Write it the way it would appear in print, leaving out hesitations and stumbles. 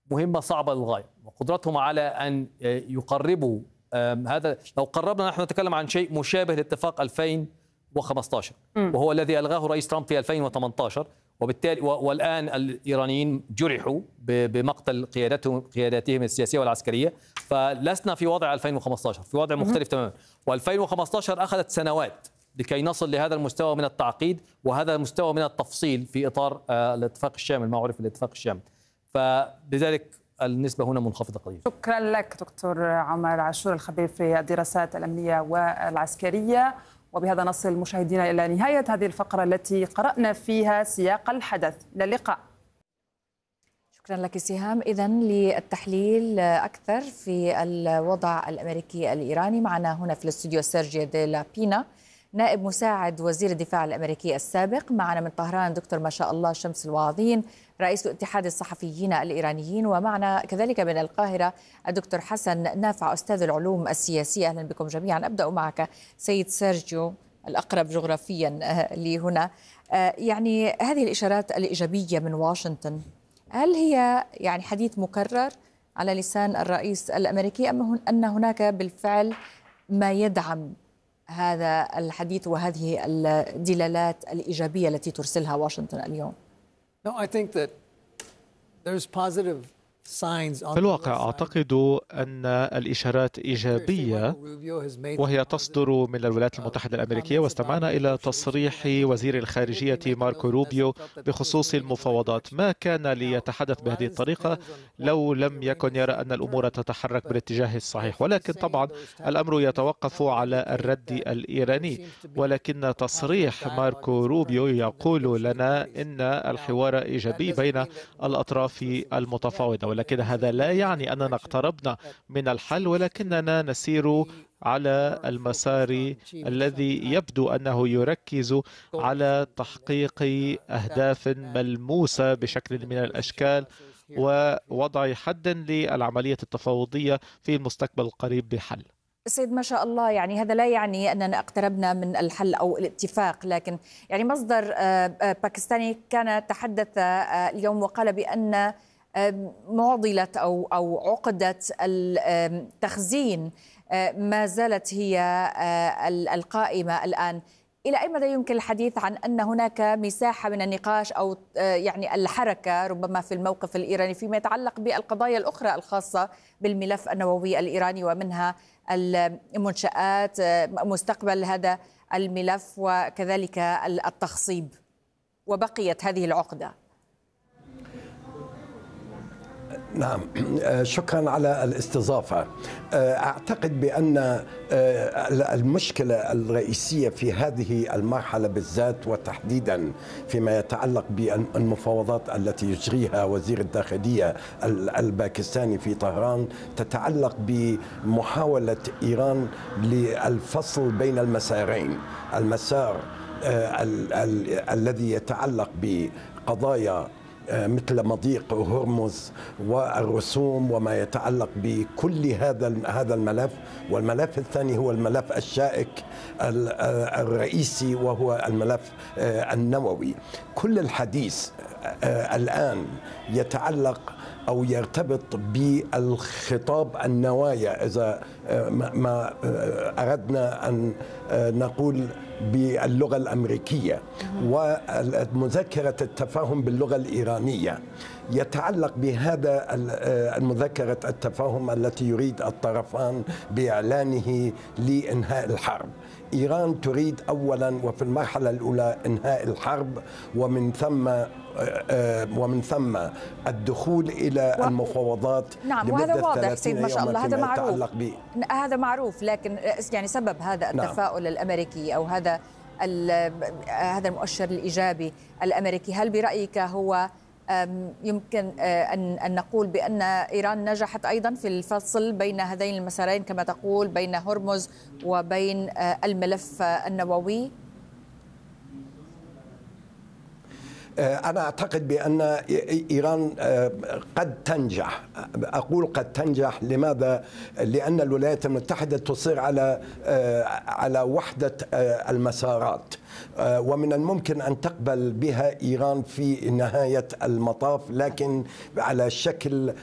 مهمة صعبة للغاية، وقدرتهم على أن يقربوا هذا. لو قربنا، نحن نتكلم عن شيء مشابه لاتفاق 2015 وهو الذي ألغاه رئيس ترامب في 2018، وبالتالي والآن الإيرانيين جرحوا بمقتل قياداتهم السياسية والعسكرية، فلسنا في وضع 2015، في وضع مختلف تماما. و2015 أخذت سنوات لكي نصل لهذا المستوى من التعقيد وهذا المستوى من التفصيل في إطار الاتفاق الشامل، ما عرف بالاتفاق الشامل، فلذلك النسبة هنا منخفضة قليلا. شكرا لك دكتور عمر عاشور، الخبير في الدراسات الأمنية والعسكرية. وبهذا نصل مشاهدينا إلى نهاية هذه الفقرة التي قرأنا فيها سياق الحدث. إلى اللقاء. شكرا لك سهام. إذن للتحليل أكثر في الوضع الأمريكي الإيراني معنا هنا في الاستوديو سيرجيو دي لا بينا، نائب مساعد وزير الدفاع الأمريكي السابق. معنا من طهران دكتور ما شاء الله شمس الواعظين، رئيس اتحاد الصحفيين الإيرانيين. ومعنا كذلك من القاهرة الدكتور حسن نافع، أستاذ العلوم السياسية. أهلا بكم جميعا. أبدأ معك سيد سيرجيو، الأقرب جغرافيا لي هنا. يعني هذه الإشارات الإيجابية من واشنطن، هل هي يعني حديث مكرر على لسان الرئيس الأمريكي، أم أن هناك بالفعل ما يدعم هذا الحديث وهذه الدلالات الإيجابية التي ترسلها واشنطن اليوم؟ No, I think that there's positive في الواقع أعتقد أن الإشارات إيجابية، وهي تصدر من الولايات المتحدة الأمريكية. واستمعنا إلى تصريح وزير الخارجية ماركو روبيو بخصوص المفاوضات. ما كان ليتحدث بهذه الطريقة لو لم يكن يرى أن الأمور تتحرك بالاتجاه الصحيح، ولكن طبعا الأمر يتوقف على الرد الإيراني. ولكن تصريح ماركو روبيو يقول لنا إن الحوار إيجابي بين الأطراف المتفاوضة، ولكن هذا لا يعني أننا اقتربنا من الحل، ولكننا نسير على المسار الذي يبدو أنه يركز على تحقيق أهداف ملموسة بشكل من الأشكال ووضع حد للعملية التفاوضية في المستقبل القريب بحل. سيد ما شاء الله، يعني هذا لا يعني أننا اقتربنا من الحل أو الاتفاق، لكن يعني مصدر باكستاني كان تحدث اليوم وقال بأن معضلة أو عقدة التخزين ما زالت هي القائمة الآن. إلى أي مدى يمكن الحديث عن أن هناك مساحة من النقاش أو يعني الحركة ربما في الموقف الإيراني فيما يتعلق بالقضايا الأخرى الخاصة بالملف النووي الإيراني، ومنها المنشآت، مستقبل هذا الملف، وكذلك التخصيب، وبقيت هذه العقدة؟ نعم، شكرا على الاستضافة. أعتقد بأن المشكلة الرئيسية في هذه المرحلة بالذات، وتحديدا فيما يتعلق بالمفاوضات التي يجريها وزير الداخلية الباكستاني في طهران، تتعلق بمحاولة إيران للفصل بين المسارين. المسار الذي يتعلق بقضايا مثل مضيق هرمز والرسوم وما يتعلق بكل هذا الملف، والملف الثاني هو الملف الشائك الرئيسي وهو الملف النووي. كل الحديث الآن يتعلق أو يرتبط بالخطاب النوايا، إذا ما أردنا أن نقول باللغة الأمريكية، ومذكرة التفاهم باللغة الإيرانية. يتعلق بهذا المذكرة التفاهم التي يريد الطرفان بإعلانه لإنهاء الحرب. إيران تريد أولا وفي المرحلة الأولى إنهاء الحرب، ومن ثم الدخول إلى المفاوضات. نعم، وهذا واضح سيد ما شاء الله، هذا معروف. هذا معروف، لكن يعني سبب هذا التفاؤل نعم. الأمريكي أو هذا المؤشر الإيجابي الأمريكي، هل برأيك هو يمكن أن نقول بأن إيران نجحت أيضا في الفصل بين هذين المسارين كما تقول، بين هرمز وبين الملف النووي؟ أنا أعتقد بأن إيران قد تنجح. أقول قد تنجح، لماذا؟ لأن الولايات المتحدة تصر على وحدة المسارات، ومن الممكن أن تقبل بها إيران في نهاية المطاف، لكن على شكل